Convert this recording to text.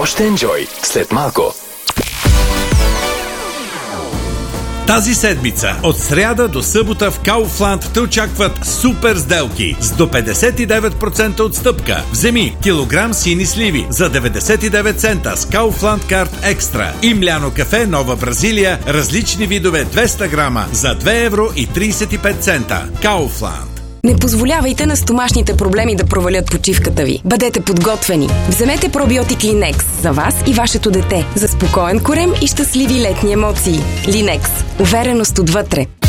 Още енджой след малко. Тази седмица, от сряда до събота в Kaufland те очакват супер сделки с до 59% отстъпка. Вземи килограм сини сливи за 99 цента с Kaufland Card Extra и мляно кафе Нова Бразилия, различни видове 200 грама за 2 евро и 35 цента. Kaufland. Не позволявайте на стомашните проблеми да провалят почивката ви. Бъдете подготвени. Вземете пробиотик Linex за вас и вашето дете за спокоен корем и щастливи летни емоции. Linex. Увереност отвътре.